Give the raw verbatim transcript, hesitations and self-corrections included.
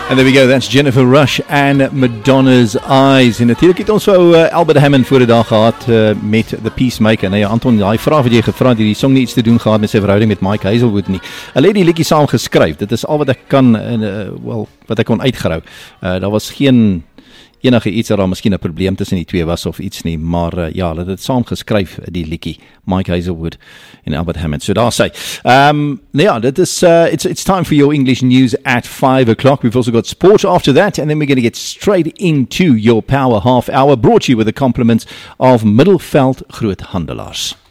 And there we go, that's Jennifer Rush and Madonna's Eyes. En natuurlijk het ons so uh, Albert Hammond voor die dag gehad uh, met The Peacemaker. Nou ja, Anton, die vraag wat jy gevra het, die song nie iets te doen gehad met sy verhouding met Mike Hazelwood nie. Hulle het die liedjie saam geskryf. Dit is al wat ek kan, uh, well, wat ek kon uitgerou. Uh, daar was geen enige iets dat daar miskien 'n probleem tussen die twee was of iets nie, maar uh, ja, hulle het dit saam geskryf, die liedjie, Mike Hazelwood en Albert Hammond. So daar sê. Um, nou ja, dit is, uh, it's, it's time for your English news at five o'clock. We've also got sport after that, and then we're going to get straight into your power half hour, brought to you with the compliments of Middelveld Groothandelaars.